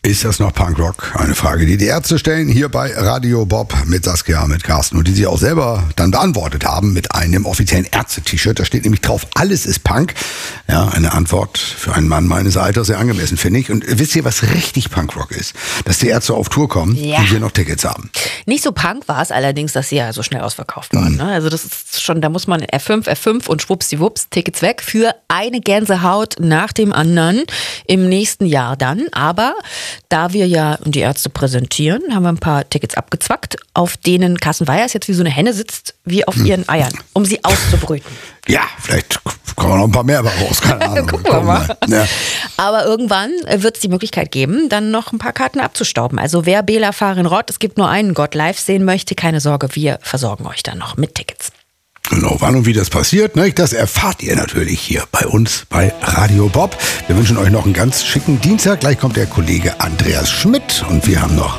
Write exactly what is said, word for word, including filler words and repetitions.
Ist das noch Punkrock? Eine Frage, die die Ärzte stellen hier bei Radio Bob mit Saskia, mit Carsten und die sie auch selber dann beantwortet haben mit einem offiziellen Ärzte-T-Shirt. Da steht nämlich drauf, alles ist Punk. Ja, eine Antwort für einen Mann meines Alters sehr angemessen, finde ich. Und wisst ihr, was richtig Punkrock ist? Dass die Ärzte auf Tour kommen Ja. und wir noch Tickets haben. Nicht so Punk war es allerdings, dass sie ja so schnell ausverkauft waren. Mhm. Ne? Also das ist schon, da muss man F fünf, F fünf und schwuppsdiwupps, Tickets weg für eine Gänsehaut nach dem anderen im nächsten Jahr dann. Aber da wir ja die Ärzte präsentieren, haben wir ein paar Tickets abgezwackt, auf denen Carsten Weyers jetzt wie so eine Henne sitzt, wie auf ihren Eiern, um sie auszubrüten. Ja, vielleicht kommen noch ein paar mehr raus. Keine Ahnung. Gucken wir mal. Ja. Aber irgendwann wird es die Möglichkeit geben, dann noch ein paar Karten abzustauben. Also wer Bela Farin-Rott, es gibt nur einen Gott live sehen möchte, keine Sorge, wir versorgen euch dann noch mit Tickets. Genau, wann und wie das passiert, ne? Das erfahrt ihr natürlich hier bei uns bei Radio Bob. Wir wünschen euch noch einen ganz schicken Dienstag. Gleich kommt der Kollege Andreas Schmidt und wir haben noch